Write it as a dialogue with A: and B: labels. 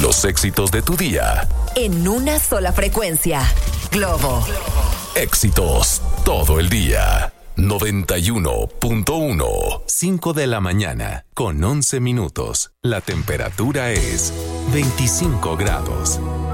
A: Los éxitos de tu día.
B: En una sola frecuencia. Globo.
A: Éxitos todo el día. 91.1. 5 de la mañana, con 11 minutos. La temperatura es 25 grados.